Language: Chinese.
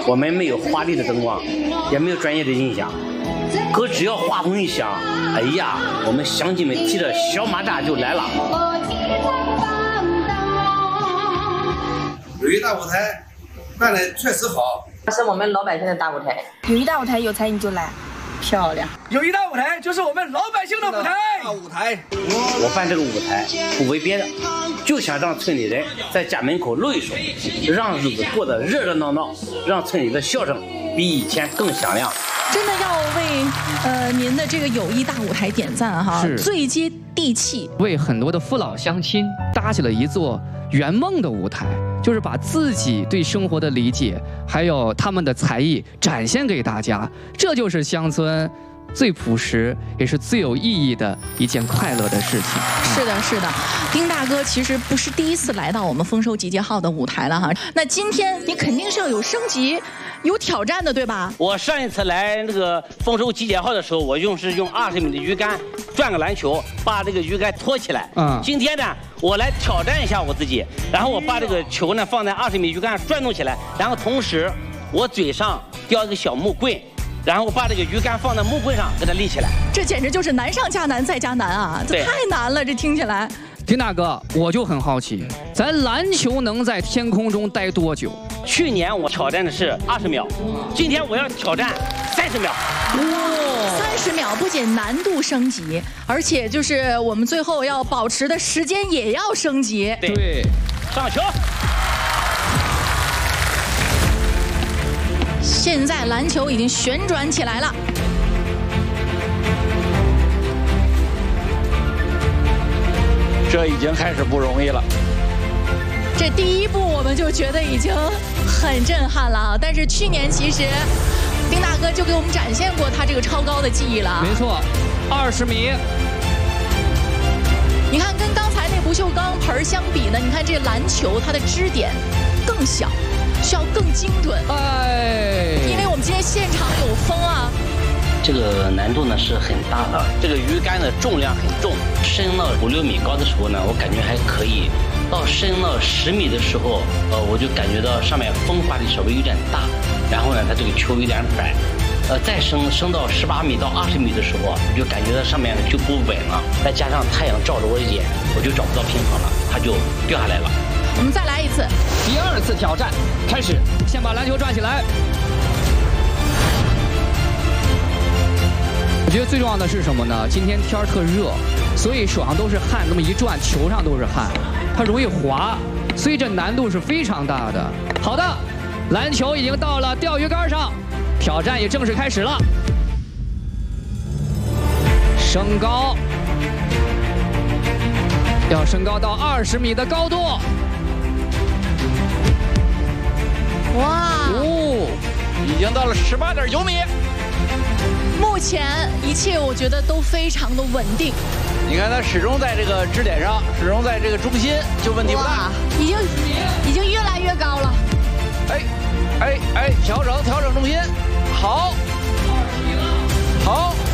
我们没有华丽的灯光，也没有专业的音响，可只要话筒一响，哎呀，我们乡亲们提着小马扎就来了。 友谊大舞台办得确实好， 是我们老百姓的大舞台。 友谊大舞台有才你就来， 漂亮。 友谊大舞台就是我们老百姓的舞台。 大舞台， 我办这个舞台不为别的，就想让村里人在家门口露一手，让日子过得热热闹闹，让村里的笑声比以前更响亮。 真的要为您的这个友谊大舞台点赞哈，最接地气， 为很多的父老乡亲搭起了一座圆梦的舞台，就是把自己对生活的理解，还有他们的才艺展现给大家，这就是乡村最朴实也是最有意义的一件快乐的事情。 是的，是的，丁大哥其实不是第一次来到我们丰收集结号的舞台了哈。那今天你肯定是要有升级、有挑战的，对吧？ 我上一次来那个丰收集结号的时候，我用20米的鱼竿转个篮球，把这个鱼竿托起来。今天呢，我来挑战一下我自己，然后我把这个球呢放在20米鱼竿上转动起来，然后同时我嘴上叼一个小木棍。然后我把这个鱼竿放在木棍上，给它立起来。 这简直就是难上加难再加难啊！这太难了，这听起来。 丁大哥，我就很好奇，咱篮球能在天空中待多久？ 去年我挑战的是20秒，今天我要挑战30秒。 哇，30秒不仅难度升级，而且就是我们最后要保持的时间也要升级。 对， 上球。 现在篮球已经旋转起来了， 这已经开始不容易了。 这第一步我们就觉得已经很震撼了啊！但是去年其实丁大哥就给我们展现过他这个超高的技艺了。 没错，20米。 你看，跟刚才那不锈钢盆相比呢，你看这篮球它的支点更小。需要更精准，因为我们今天现场有风啊。 这个难度呢是很大的，这个鱼竿的重量很重，升到5、6米高的时候呢，我感觉还可以；到升到10米的时候，我就感觉到上面风发力稍微有点大，然后呢，它这个球有点摆。再升到18米到20米的时候，我就感觉到上面就不稳了，再加上太阳照着我的眼，我就找不到平衡了，它就掉下来了。 我们再来一次， 第2次挑战开始，先把篮球转起来。我觉得最重要的是什么呢？今天天儿特热，所以手上都是汗，那么一转，球上都是汗，它容易滑，所以这难度是非常大的。好的，篮球已经到了钓鱼竿上，挑战也正式开始了。升高，要升高到20米的高度。 哇！ 已经到了18.9米。 目前一切我觉得都非常的稳定。 你看它始终在这个支点上，始终在这个中心，就问题不大。 已经越来越高了。 调整重心，好，好。